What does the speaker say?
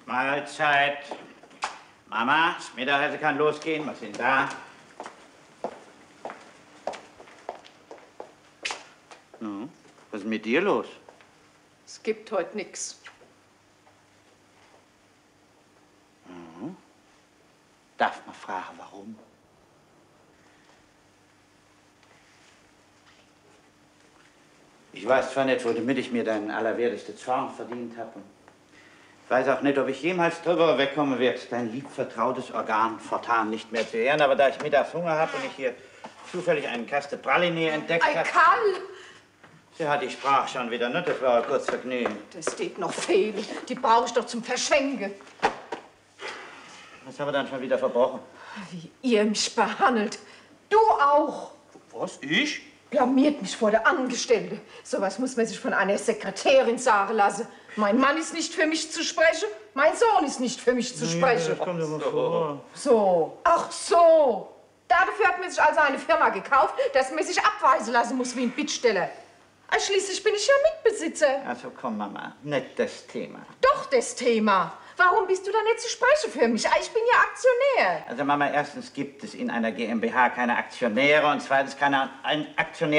Mahlzeit. Mama, das Mittagessen kann losgehen. Was sind da? Hm, was ist mit dir los? Es gibt heute nichts. Mhm. Darf man fragen, warum? Ich weiß zwar nicht, womit ich mir deinen allerwertesten Zorn verdient habe. Ich weiß auch nicht, ob ich jemals drüber wegkommen werde, dein lieb vertrautes Organ fortan nicht mehr zu ehren. Aber da ich mittags Hunger habe und ich hier zufällig einen Kasten Praline entdeckt habe... Karl! Sie hat die Sprache schon wieder, ne? Das war kurz Vergnügen. Das steht noch fehl. Die brauche ich doch zum Verschenken. Was haben wir dann schon wieder verbrochen? Wie ihr mich behandelt. Du auch. Was? Ich? Blamiert mich vor der Angestellte. Sowas muss man sich von einer Sekretärin sagen lassen. Mein Mann ist nicht für mich zu sprechen, mein Sohn ist nicht für mich zu sprechen. Ja, das kommt aber vor. So, ach so. Dafür hat man sich also eine Firma gekauft, dass man sich abweisen lassen muss wie ein Bittsteller. Schließlich bin ich ja Mitbesitzer. Also komm, Mama, nicht das Thema. Doch das Thema. Warum bist du da nicht zu sprechen für mich? Ich bin ja Aktionär. Also Mama, erstens gibt es in einer GmbH keine Aktionäre und zweitens kann ein Aktionär